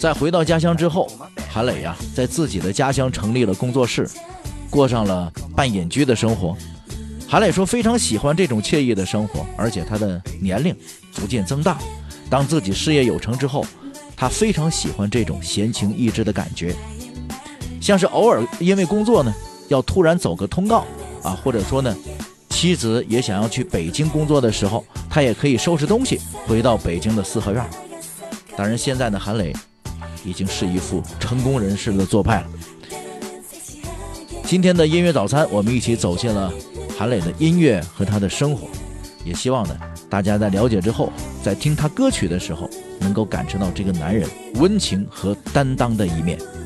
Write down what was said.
在回到家乡之后，韩磊呀，在自己的家乡成立了工作室，过上了半隐居的生活。韩磊说非常喜欢这种惬意的生活，而且他的年龄逐渐增大，当自己事业有成之后，他非常喜欢这种闲情逸致的感觉，像是偶尔因为工作呢要突然走个通告啊，或者说呢妻子也想要去北京工作的时候，他也可以收拾东西回到北京的四合院。当然现在呢，韩磊已经是一副成功人士的做派了。今天的音乐早餐，我们一起走进了韩磊的音乐和他的生活，也希望呢大家在了解之后，在听他歌曲的时候，能够感受到这个男人温情和担当的一面。